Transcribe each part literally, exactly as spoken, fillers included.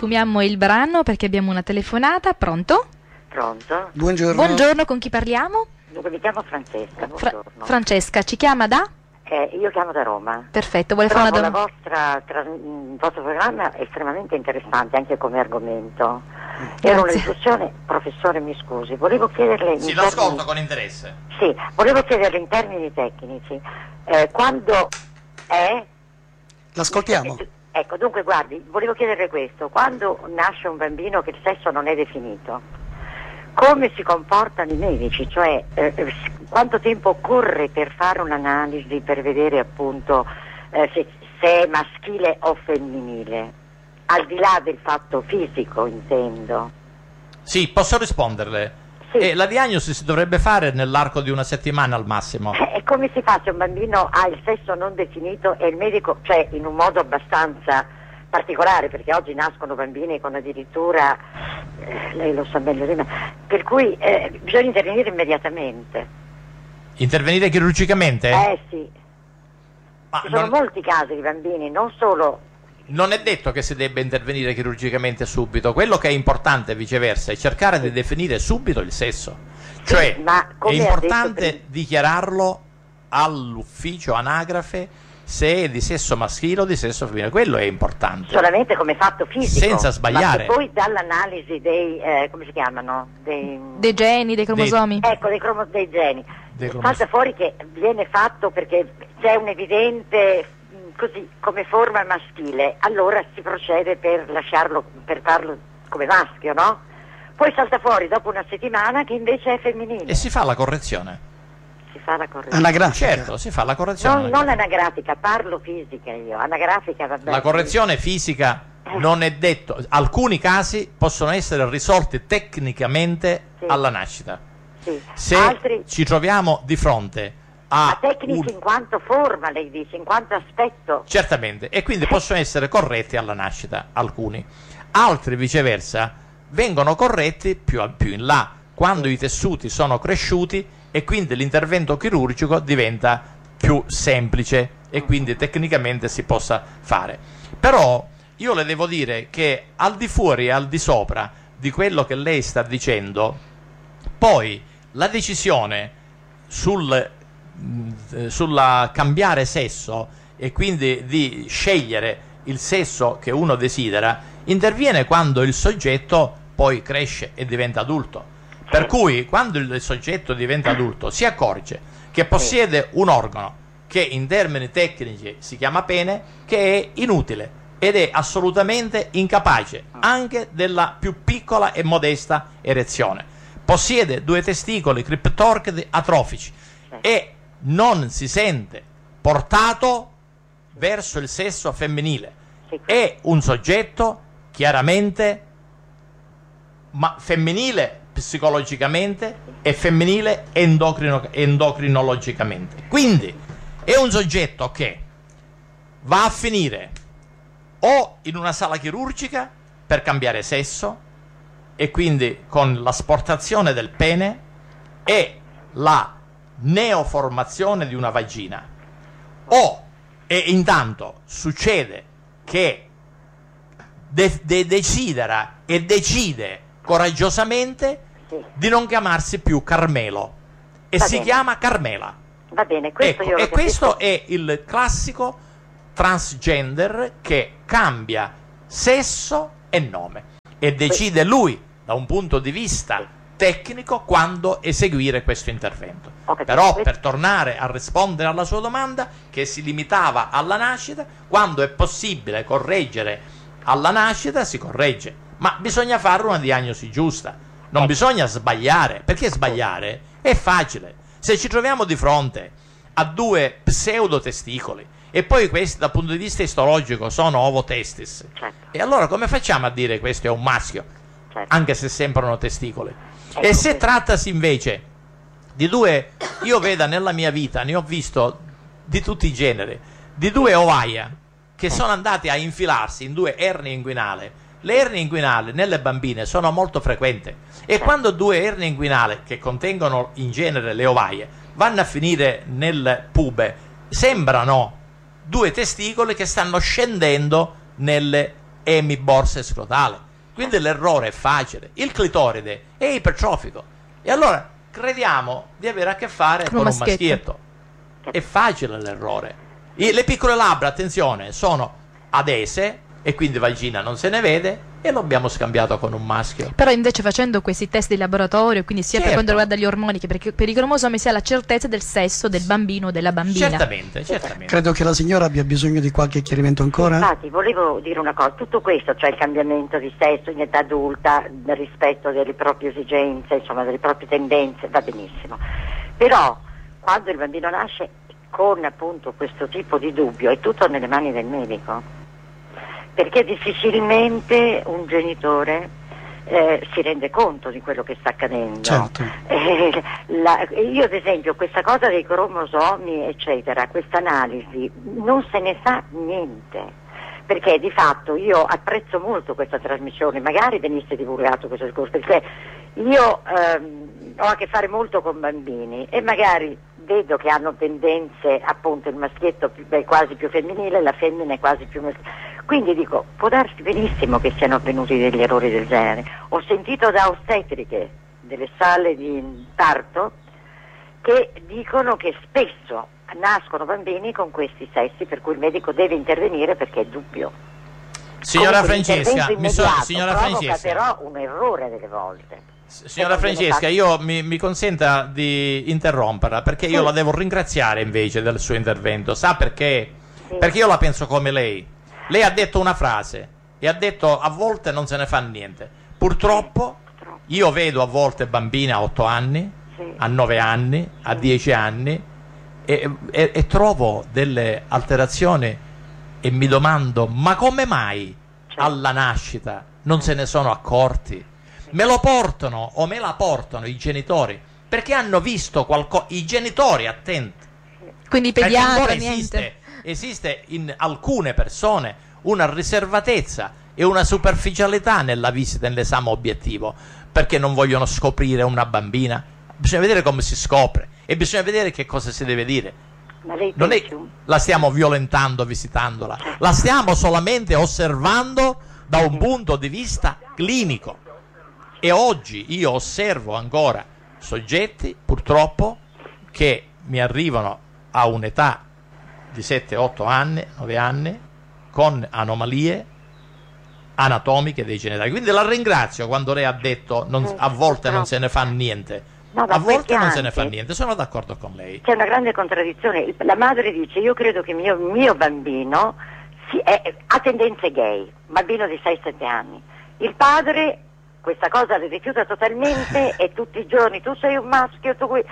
sfumiamo il brano perché abbiamo una telefonata. Pronto? Pronto? Buongiorno. Buongiorno, con chi parliamo? Dunque, mi chiamo Francesca, Fra- buongiorno. Francesca, ci chiama da? Eh, io chiamo da Roma. Perfetto, vuole Trovo fare una la domanda? vostra, tra- il vostro programma è estremamente interessante anche come argomento. Era una Grazie. discussione, professore mi scusi, volevo chiederle in Sì, termini- l'ascolto con interesse. Sì, volevo chiederle in termini tecnici, eh, quando è... L'ascoltiamo. Ecco, dunque guardi, volevo chiederle questo, quando nasce un bambino che il sesso non è definito, come si comportano i medici? Cioè, eh, eh, quanto tempo occorre per fare un'analisi per vedere appunto eh, se, se è maschile o femminile? Al di là del fatto fisico, intendo. Sì, posso risponderle? Sì. Eh, la diagnosi si dovrebbe fare nell'arco di una settimana al massimo. E come si fa se un bambino ha il sesso non definito e il medico, cioè in un modo abbastanza particolare, perché oggi nascono bambini con addirittura, eh, lei lo sa meglio di me, per cui eh, bisogna intervenire immediatamente. Intervenire chirurgicamente? Eh sì, Ma ci sono non, molti casi di bambini, non solo... non è detto che si debba intervenire chirurgicamente subito. Quello che è importante, viceversa, è cercare di definire subito il sesso. Cioè, ma è come ha importante detto prima- dichiararlo all'ufficio anagrafe se è di sesso maschile o di sesso femminile. Quello è importante. solamente come fatto fisico, Senza sbagliare. ma che poi dall'analisi dei, eh, come si chiamano? Dei, Dei geni, dei cromosomi? ecco, dei, cromo- dei geni. Dei Salta cromosomi. fuori che viene fatto perché c'è un evidente, mh, così, come forma maschile, allora si procede per lasciarlo, per farlo come maschio, no? Poi salta fuori dopo una settimana che invece è femminile. E si fa la correzione. Si fa la correzione. Anagrafica. Certo, si fa la correzione. Non, non anagrafica, parlo fisica io, anagrafica va bene. La correzione fisica non è detto, alcuni casi possono essere risolti tecnicamente Sì. alla nascita. Sì. Se Altri, ci troviamo di fronte a ma tecnici un... in quanto forma, lei dice, in quanto aspetto. Certamente, e quindi possono essere corretti alla nascita alcuni. Altri viceversa vengono corretti più, a- più in là, quando i tessuti sono cresciuti e quindi l'intervento chirurgico diventa più semplice e quindi tecnicamente si possa fare. Però io le devo dire che al di fuori e al di sopra di quello che lei sta dicendo, poi la decisione sul mh, sulla cambiare sesso e quindi di scegliere il sesso che uno desidera interviene quando il soggetto poi cresce e diventa adulto. Per cui quando il soggetto diventa adulto si accorge che possiede un organo che in termini tecnici si chiama pene, che è inutile ed è assolutamente incapace anche della più piccola e modesta erezione. Possiede due testicoli criptorchidi atrofici e non si sente portato verso il sesso femminile. È un soggetto chiaramente ma femminile psicologicamente e femminile endocrino, endocrinologicamente. Quindi è un soggetto che va a finire o in una sala chirurgica per cambiare sesso e quindi con l'asportazione del pene e la neoformazione di una vagina, o e intanto succede che de- de- desidera e decide coraggiosamente Sì. di non chiamarsi più Carmelo e Va si bene. chiama Carmela. Va bene, questo Ecco, io lo e questo capisco. è il classico transgender che cambia sesso e nome e decide lui da un punto di vista tecnico quando eseguire questo intervento. Ho capito. Però per tornare a rispondere alla sua domanda, che si limitava alla nascita, quando è possibile correggere alla nascita si corregge, ma bisogna fare una diagnosi giusta, non bisogna sbagliare, perché sbagliare è facile. Se ci troviamo di fronte a due pseudotesticoli e poi questi dal punto di vista istologico sono ovotestis, Certo. e allora come facciamo a dire questo è un maschio, Certo. anche se sembrano testicoli? Ecco, E se sì. trattasi invece di due, io veda nella mia vita, ne ho visto di tutti i generi, di due ovaia che sono andati a infilarsi in due ernie inguinali. Le ernie inguinali nelle bambine sono molto frequenti e quando due ernie inguinali che contengono in genere le ovaie vanno a finire nel pube, sembrano due testicoli che stanno scendendo nelle emiborse scrotale. Quindi l'errore è facile. Il clitoride è ipertrofico. E allora crediamo di avere a che fare Un con un maschietto. maschietto. È facile l'errore. I- Le piccole labbra, attenzione, sono adese e quindi vagina non se ne vede e lo abbiamo scambiato con un maschio. Però invece facendo questi test di laboratorio, quindi sia per Certo. quanto riguarda gli ormoni che per, per i cromosomi, si ha la certezza del sesso del bambino o della bambina. Certamente, certamente. Credo che la signora abbia bisogno di qualche chiarimento ancora. Infatti, volevo dire una cosa, tutto questo, cioè il cambiamento di sesso in età adulta, nel rispetto delle proprie esigenze, insomma, delle proprie tendenze, va benissimo. Però, quando il bambino nasce con appunto questo tipo di dubbio, è tutto nelle mani del medico. Perché difficilmente un genitore eh, si rende conto di quello che sta accadendo. Certo. Eh, la- io ad esempio questa cosa dei cromosomi eccetera, questa analisi non se ne sa niente, perché di fatto io apprezzo molto questa trasmissione, magari venisse divulgato questo discorso, perché io ehm, ho a che fare molto con bambini e magari vedo che hanno tendenze, appunto il maschietto più- è quasi più femminile, la femmina è quasi più maschile. Quindi dico, può darsi benissimo che siano avvenuti degli errori del genere. Ho sentito da ostetriche delle sale di parto che dicono che spesso nascono bambini con questi sessi, per cui il medico deve intervenire perché è dubbio. Signora Comunque, Francesca, l'intervento mi so- immediato signora provoca Francesca, però un errore delle volte. signora E non viene Francesca, fatto. io mi, mi consenta di interromperla perché io Sì. la devo ringraziare invece del suo intervento. Sa perché? Sì. Perché io la penso come lei. Lei ha detto una frase e ha detto a volte non se ne fa niente. Purtroppo Purtroppo. io vedo a volte bambine a otto anni, Sì. a nove anni, a dieci anni e, e- e trovo delle alterazioni e mi domando ma come mai Certo. alla nascita non se ne sono accorti? Me lo portano o me la portano i genitori perché hanno visto qualcosa, i genitori attenti. Quindi Perché pediatra, ancora niente. esiste, esiste in alcune persone una riservatezza e una superficialità nella visita e nell'esame obiettivo, perché non vogliono scoprire una bambina. Bisogna vedere come si scopre e bisogna vedere che cosa si deve dire. Ma lei Non è pensi un- la stiamo violentando visitandola, la stiamo solamente osservando da un punto di vista clinico. E oggi io osservo ancora soggetti, purtroppo, che mi arrivano a un'età di sette otto anni, nove anni, con anomalie anatomiche dei genitali. Quindi la ringrazio quando lei ha detto non- a volte non se ne fa niente. No, ma A volte perché non se ne anche- fa niente, sono d'accordo con lei. C'è una grande contraddizione. Il- La madre dice: io credo che mio, mio bambino si- è- ha tendenze gay, bambino di sei sette anni. Il padre questa cosa la rifiuta totalmente e tutti i giorni tu sei un maschio, tu qui.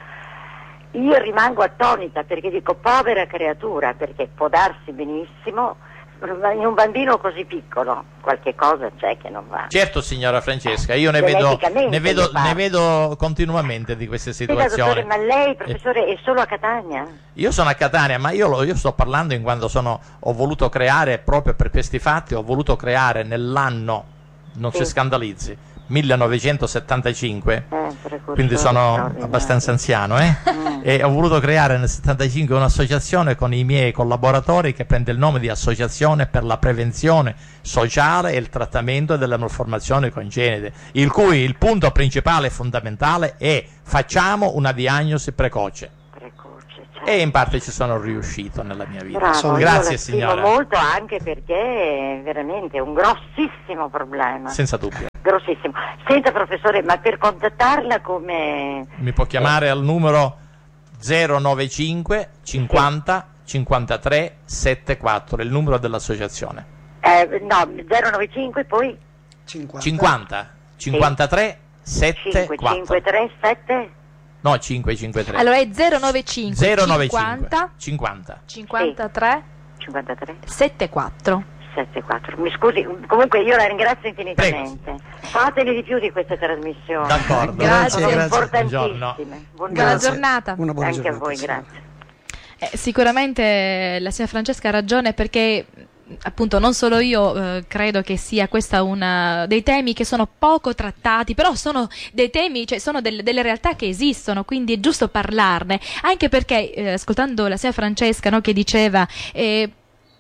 Io rimango attonita perché dico povera creatura, perché può darsi benissimo in un bambino così piccolo qualche cosa c'è che non va. Certo, signora Francesca, io ne vedo, Geneticamente ne vedo, mi pare. ne vedo continuamente di queste Scusa, dottore, situazioni. ma lei, professore, è solo a Catania? Io sono a Catania, ma io, lo- io sto parlando in quando sono, ho voluto creare, proprio per questi fatti, ho voluto creare nell'anno, non Sì. si scandalizzi, millenovecentosettantacinque, Eh, precursore quindi sono straordinario. abbastanza anziano, eh? Mm. E ho voluto creare nel settantacinque un'associazione con i miei collaboratori che prende il nome di Associazione per la prevenzione sociale e il trattamento della malformazione congenite, il cui il punto principale e fondamentale è facciamo una diagnosi precoce. Precoce, certo. E in parte ci sono riuscito nella mia vita. Bravo, io Grazie la stimo signora, molto anche perché è veramente un grossissimo problema. senza dubbio. Grossissimo. Senta professore, ma per contattarla come... Mi può chiamare al numero zero nove cinque cinquanta cinquantatré settantaquattro, il numero dell'associazione. Eh, no, zero nove cinque poi cinquanta. cinquanta cinquantatré cinque settantaquattro. cinque tre sette No, cinque cinque tre. Allora è zero nove cinque zero nove cinquanta cinquanta. cinquantatré cinquantatré settantaquattro. sette quattro. Mi scusi, comunque io la ringrazio infinitamente. Fatene di più di queste trasmissioni. D'accordo. Grazie, Sono grazie. importantissime. Buongiorno. Buongiorno. Buona giornata. Una buona Anche giornata. a voi, sì. grazie. Eh, sicuramente la signora Francesca ha ragione perché appunto non solo io eh, credo che sia questa una dei temi che sono poco trattati, però sono dei temi, cioè sono delle, delle realtà che esistono, quindi è giusto parlarne, anche perché eh, ascoltando la signora Francesca, no, che diceva eh,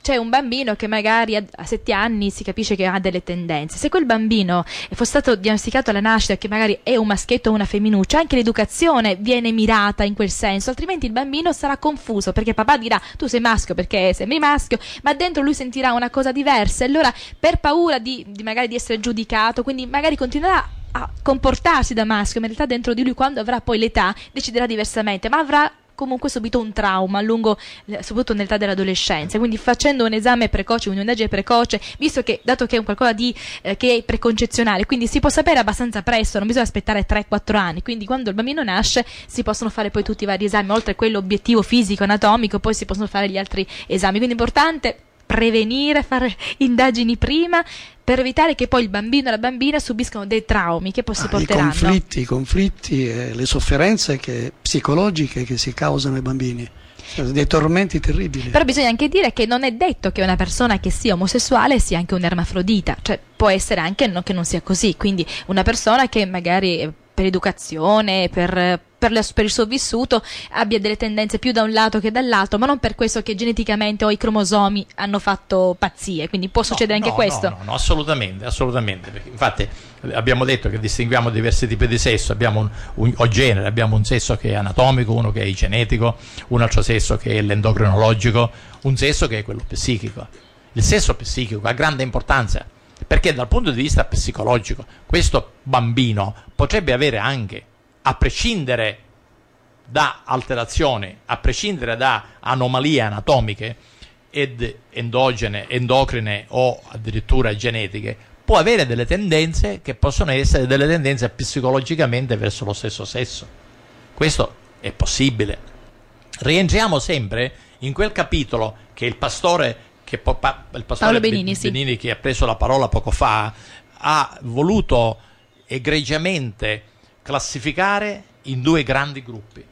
c'è un bambino che magari a, a sette anni si capisce che ha delle tendenze. Se quel bambino fosse stato diagnosticato alla nascita che magari è un maschietto o una femminuccia, anche l'educazione viene mirata in quel senso, altrimenti il bambino sarà confuso, perché papà dirà tu sei maschio perché sembri maschio, ma dentro lui sentirà una cosa diversa, e allora per paura di, di magari di essere giudicato, quindi magari continuerà a comportarsi da maschio, ma in realtà dentro di lui, quando avrà poi l'età, deciderà diversamente, ma avrà comunque subito un trauma a lungo, soprattutto nell'età dell'adolescenza. Quindi facendo un esame precoce, un'indagine precoce, visto che dato che è un qualcosa di eh, che è preconcezionale, quindi si può sapere abbastanza presto, non bisogna aspettare tre quattro anni, quindi quando il bambino nasce si possono fare poi tutti i vari esami, oltre a quello obiettivo fisico, anatomico, poi si possono fare gli altri esami, quindi è importante prevenire, fare indagini prima, per evitare che poi il bambino e la bambina subiscano dei traumi che poi si ah, porteranno. I conflitti, i conflitti e le sofferenze che, psicologiche che si causano ai bambini, cioè, dei tormenti terribili. Però bisogna anche dire che non è detto che una persona che sia omosessuale sia anche un ermafrodita, cioè può essere anche no, che non sia così, quindi una persona che magari per educazione, per, per, la, per il suo vissuto abbia delle tendenze più da un lato che dall'altro, ma non per questo che geneticamente o i cromosomi hanno fatto pazzie, quindi può succedere no, anche no, questo. No, no, no, assolutamente, assolutamente, perché infatti abbiamo detto che distinguiamo diversi tipi di sesso, abbiamo un, un, o genere, abbiamo un sesso che è anatomico, uno che è genetico, un altro sesso che è l'endocrinologico, un sesso che è quello psichico. Il sesso psichico ha grande importanza, perché dal punto di vista psicologico questo bambino potrebbe avere anche, a prescindere da alterazioni, a prescindere da anomalie anatomiche ed endogene, endocrine o addirittura genetiche, può avere delle tendenze che possono essere delle tendenze psicologicamente verso lo stesso sesso. Questo è possibile. Rientriamo sempre in quel capitolo che il pastore che po- pa- il pastore Paolo Benini, sì. Benini, che ha preso la parola poco fa, ha voluto egregiamente classificare in due grandi gruppi: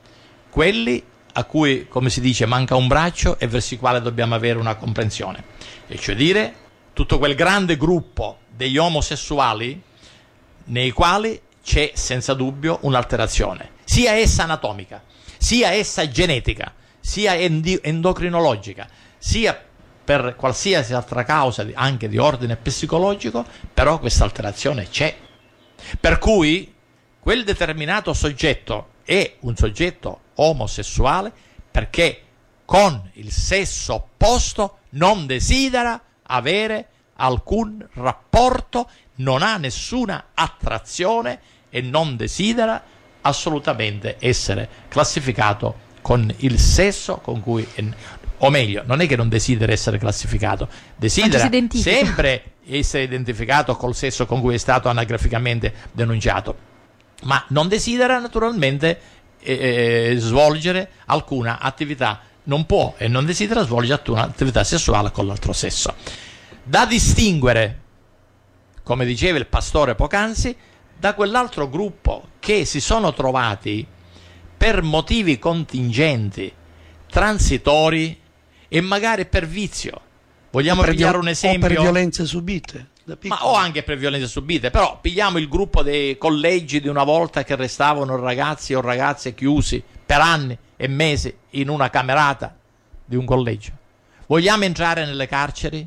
quelli a cui, come si dice, manca un braccio e verso i quali dobbiamo avere una comprensione, e cioè dire tutto quel grande gruppo degli omosessuali nei quali c'è senza dubbio un'alterazione, sia essa anatomica, sia essa genetica, sia endi- endocrinologica, sia per qualsiasi altra causa anche di ordine psicologico, però questa alterazione c'è. Per cui quel determinato soggetto è un soggetto omosessuale perché con il sesso opposto non desidera avere alcun rapporto, non ha nessuna attrazione e non desidera assolutamente essere classificato con il sesso con cui è, o meglio, non è che non desidera essere classificato, desidera sempre essere identificato col sesso con cui è stato anagraficamente denunciato, ma non desidera naturalmente eh, svolgere alcuna attività, non può e non desidera svolgere alcuna attività sessuale con l'altro sesso. Da distinguere, come diceva il pastore poc'anzi, da quell'altro gruppo che si sono trovati per motivi contingenti, transitori e magari per vizio. Vogliamo pigliare un esempio? O per violenze subite. Ma o anche per violenze subite, però pigliamo il gruppo dei collegi di una volta che restavano ragazzi o ragazze chiusi per anni e mesi in una camerata di un collegio. Vogliamo entrare nelle carceri?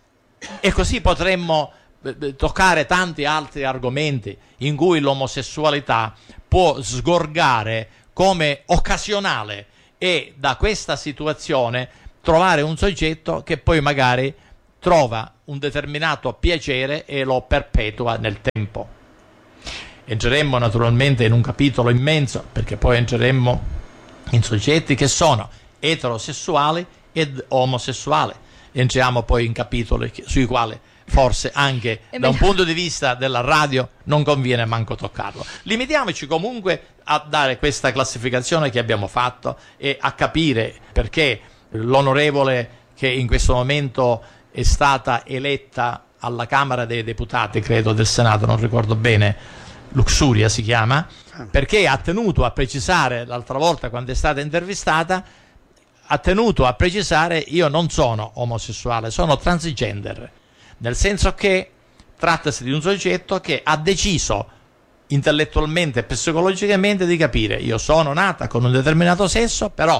E così potremmo toccare tanti altri argomenti in cui l'omosessualità può sgorgare come occasionale e da questa situazione trovare un soggetto che poi magari trova un determinato piacere e lo perpetua nel tempo. Entreremmo naturalmente in un capitolo immenso, perché poi entreremmo in soggetti che sono eterosessuali ed omosessuali. Entriamo poi in capitoli sui quali forse anche da un punto di vista della radio non conviene manco toccarlo. Limitiamoci comunque a dare questa classificazione che abbiamo fatto e a capire perché l'onorevole che in questo momento è stata eletta alla Camera dei Deputati, credo del Senato, non ricordo bene, Luxuria si chiama, perché ha tenuto a precisare l'altra volta quando è stata intervistata, ha tenuto a precisare: io non sono omosessuale, sono transgender, nel senso che trattasi di un soggetto che ha deciso intellettualmente e psicologicamente di capire: io sono nata con un determinato sesso, però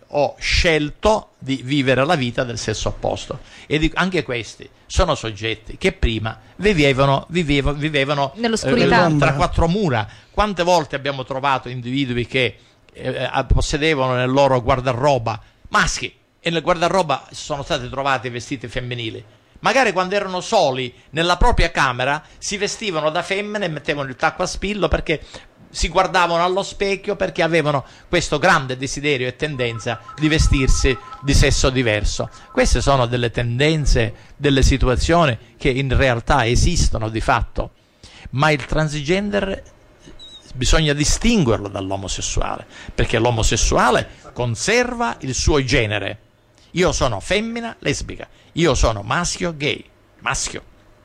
ho scelto di vivere la vita del sesso opposto. E di, anche questi sono soggetti che prima vivevano, vivevano, vivevano nell'oscurità, eh, tra quattro mura. Quante volte abbiamo trovato individui che eh, possedevano nel loro guardaroba maschi e nel guardaroba sono stati trovati vestiti femminili. Magari quando erano soli nella propria camera si vestivano da femmine e mettevano il tacco a spillo perché si guardavano allo specchio, perché avevano questo grande desiderio e tendenza di vestirsi di sesso diverso. Queste sono delle tendenze, delle situazioni che in realtà esistono di fatto, ma il transgender bisogna distinguerlo dall'omosessuale, perché l'omosessuale conserva il suo genere. Io sono femmina lesbica, io sono maschio gay, maschio.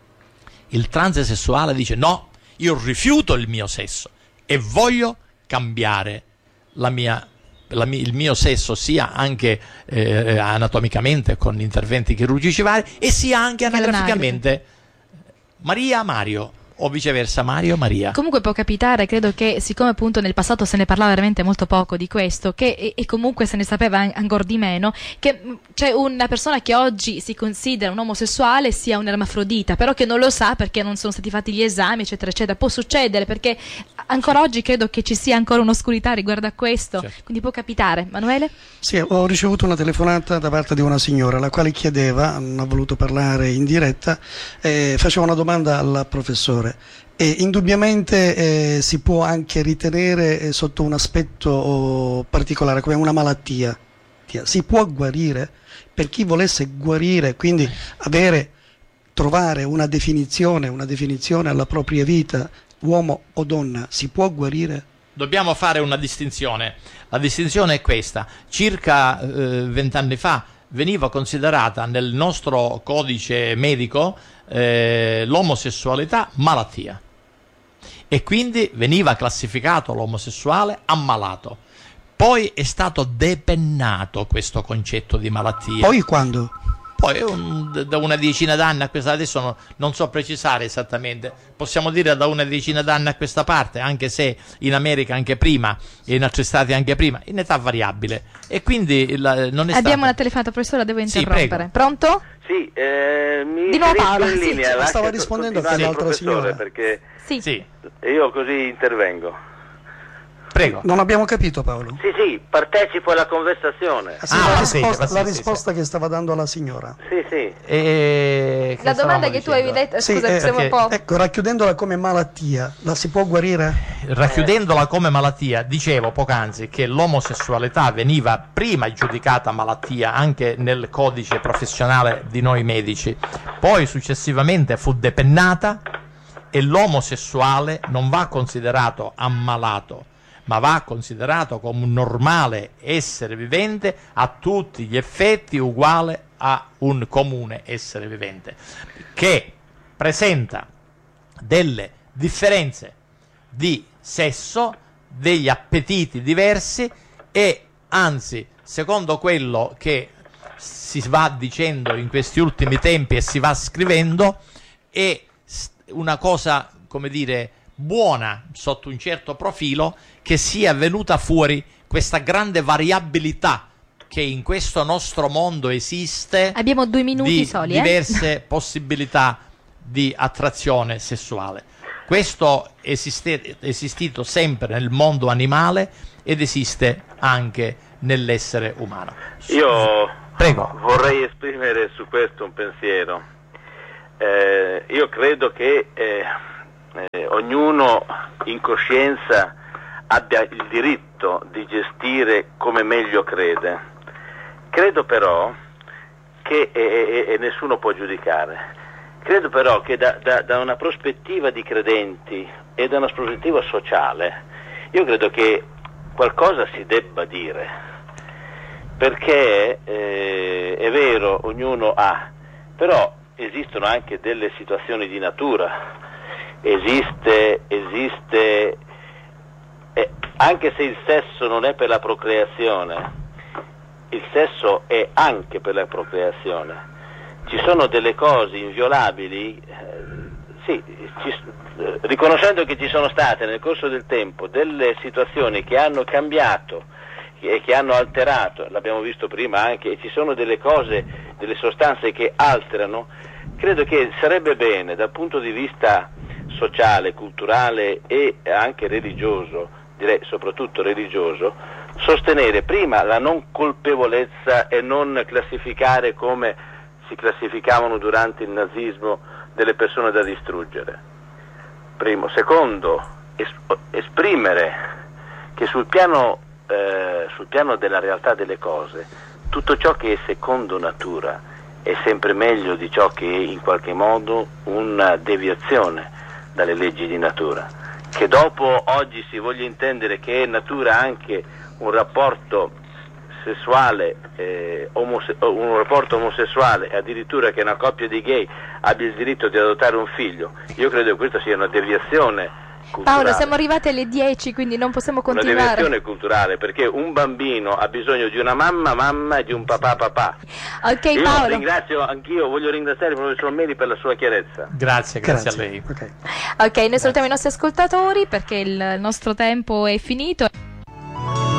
Il transessuale dice no, io rifiuto il mio sesso e voglio cambiare la mia, la mia, il mio sesso, sia anche eh, anatomicamente con interventi chirurgici vari e sia anche anagraficamente Maria Mario o viceversa Mario Maria. Comunque può capitare, credo che siccome appunto nel passato se ne parlava veramente molto poco di questo, che e, e comunque se ne sapeva an- ancora di meno, che c'è una persona che oggi si considera un omosessuale sia un ermafrodita, però che non lo sa perché non sono stati fatti gli esami, eccetera eccetera. Può succedere, perché ancora oggi credo che ci sia ancora un'oscurità riguardo a questo, certo. Quindi può capitare. Manuele? Sì, ho ricevuto una telefonata da parte di una signora la quale chiedeva, non ha voluto parlare in diretta, eh, faceva una domanda al professore. E indubbiamente eh, si può anche ritenere eh, sotto un aspetto oh, particolare come una malattia. Si può guarire? Per chi volesse guarire, quindi avere, trovare una definizione, una definizione alla propria vita, uomo o donna, si può guarire? Dobbiamo fare una distinzione. La distinzione è questa: circa vent'anni eh, fa veniva considerata nel nostro codice medico eh, l'omosessualità malattia, e quindi veniva classificato l'omosessuale ammalato. Poi è stato depennato questo concetto di malattia. Poi quando? Poi un, da una decina d'anni a questa, adesso non, non so precisare esattamente, possiamo dire da una decina d'anni a questa parte, anche se in America anche prima e in altri stati anche prima, in età variabile. E quindi la, non è Abbiamo stato... una telefonata, professore, devo interrompere. Sì, Pronto? Sì, eh, mi di nuovo Paolo, in linea, sì, stavo rispondendo a quell'altra signora. Perché sì. Sì. Io così intervengo. Prego. Non abbiamo capito, Paolo. Sì, sì, partecipo alla conversazione. Ah, sì, ah, la sì, risposta, sì, la sì, risposta sì. che stava dando alla signora. Sì, sì. E... La domanda che tu avevi detto, Sì, scusa, eh, siamo un perché- po'... Ecco, racchiudendola come malattia, la si può guarire? Racchiudendola come malattia, dicevo poc'anzi che l'omosessualità veniva prima giudicata malattia anche nel codice professionale di noi medici, poi successivamente fu depennata e l'omosessuale non va considerato ammalato, ma va considerato come un normale essere vivente a tutti gli effetti uguale a un comune essere vivente, che presenta delle differenze di sesso, degli appetiti diversi e anzi, secondo quello che si va dicendo in questi ultimi tempi e si va scrivendo, è una cosa, come dire, buona sotto un certo profilo che sia venuta fuori questa grande variabilità che in questo nostro mondo esiste. Abbiamo due minuti di soli, eh? diverse possibilità di attrazione sessuale. Questo è esiste, esistito sempre nel mondo animale ed esiste anche nell'essere umano. Io Prego. vorrei esprimere su questo un pensiero. Eh, io credo che eh, eh, ognuno in coscienza abbia il diritto di gestire come meglio crede. Credo però che, e, e, e nessuno può giudicare, credo però che da, da, da una prospettiva di credenti e da una prospettiva sociale, io credo che qualcosa si debba dire, perché eh, è vero, ognuno ha, però esistono anche delle situazioni di natura, esiste, esiste eh, anche se il sesso non è per la procreazione, il sesso è anche per la procreazione. Ci sono delle cose inviolabili, eh, sì, ci, eh, riconoscendo che ci sono state nel corso del tempo delle situazioni che hanno cambiato e che hanno alterato, l'abbiamo visto prima anche, e ci sono delle cose, delle sostanze che alterano, credo che sarebbe bene dal punto di vista sociale, culturale e anche religioso, direi soprattutto religioso, sostenere prima la non colpevolezza e non classificare come si classificavano durante il nazismo delle persone da distruggere. Primo. Secondo, es- esprimere che sul piano, eh, sul piano della realtà delle cose, tutto ciò che è secondo natura è sempre meglio di ciò che è in qualche modo una deviazione dalle leggi di natura. Che dopo oggi si voglia intendere che è natura anche un rapporto sessuale, eh, omose- un rapporto omosessuale, addirittura che una coppia di gay abbia il diritto di adottare un figlio, io credo che questa sia una deviazione culturale. Paolo, siamo arrivati alle dieci, quindi non possiamo continuare. Una deviazione culturale, perché un bambino ha bisogno di una mamma mamma e di un papà papà. Ok, io Paolo. ringrazio anch'io, voglio ringraziare il professor Meli per la sua chiarezza. Grazie, grazie, Grazie. a lei. Okay. Ok, noi salutiamo i nostri ascoltatori perché il nostro tempo è finito.